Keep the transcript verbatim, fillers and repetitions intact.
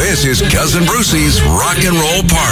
This is Cousin Brucey's Rock and Roll Party.